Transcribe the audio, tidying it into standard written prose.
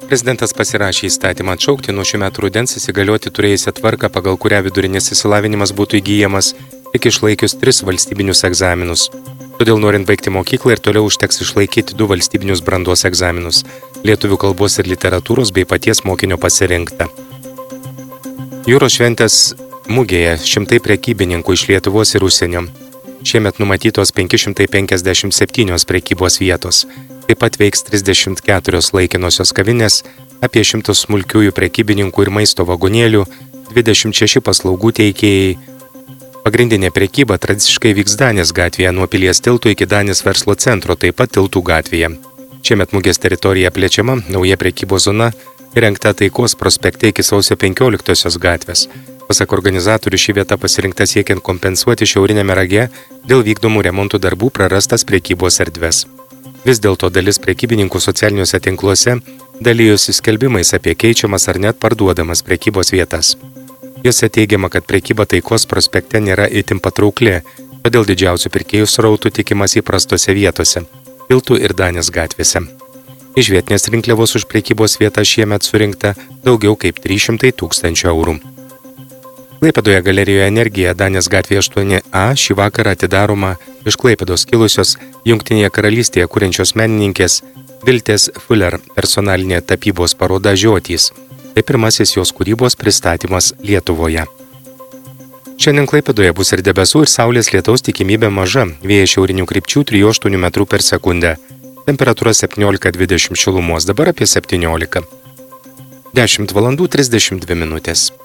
Prezidentas pasirašė įstatymą atšaukti nuo šių metų rudens įsigalioti turėjusią tvarką, pagal kurią vidurinis išsilavinimas būtų įgyjamas tik išlaikius 3 valstybinius egzaminus. Todėl norint baigti mokyklą ir toliau užteks išlaikyti 2 valstybinius brandos egzaminus – lietuvių kalbos ir literatūros bei paties mokinio pasirinkta. Jūros šventės mugėje 100 prekybininkų iš Lietuvos ir užsienio. Šiemet numatytos 557 prekybos vietos. Taip pat veiks 34 laikinosios kavinės, apie 100 smulkiųjų prekybininkų ir maisto vagonėlių, 26 paslaugų teikėjai. Pagrindinė prekyba tradiciškai vyks Danės gatvėje nuo Pilies tilto iki Danės verslo centro, taip pat Tiltų gatvėje. Šiemet mugės teritorija plečiama, nauja prekybos zona įrengta Taikos prospekte iki sausio 15 gatvės. Pasak organizatorių, ši vieta pasirinkta siekiant kompensuoti šiaurinėme rage dėl vykdomų remontų darbų prarastas prekybos erdves. Vis dėlto dalis prekybininkų socialiniuose tinkluose dalijosi skelbimais apie keičiamas ar net parduodamas prekybos vietas. Jose teigiama, kad prekyba Taikos prospekte nėra itin patraukli, todėl didžiausių pirkėjų srautų tikimas įprastose vietose – Tiltų ir Danės gatvėse. Iš vietinės rinkliavos už prekybos vietą šiemet surinkta daugiau kaip 300 000 eurų. Klaipėdoje galerijoje Energija Danės gatvėje 8A šį vakarą atidaroma iš Klaipėdos kilusios Jungtinėje karalystėje kuriančios menininkės Viltės Fuller personalinė tapybos paroda Žiotys. Tai pirmasis jos kūrybos pristatymas Lietuvoje. Šiandien Klaipėdoje bus ir debesų ir saulės lietaus tikimybė maža, vėjas šiaurinių krypčių 3–8 metrų per sekundę. Temperatūra 17–20 šilumos, dabar apie 17. 10 valandų 32 minutės.